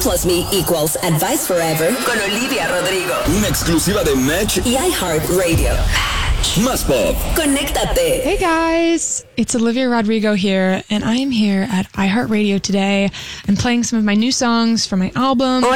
plus me equals advice forever con Olivia Rodrigo. Una exclusiva de Match y iHeartRadio. Más Pop. Conéctate. Hey guys, it's Olivia Rodrigo here, and I am here at iHeartRadio today. I'm playing some of my new songs from my album.